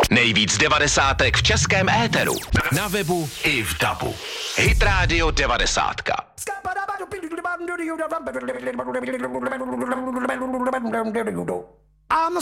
Nejvíc devadesátek v českém éteru. Na webu i v dabu. Hit Radio 90. I'm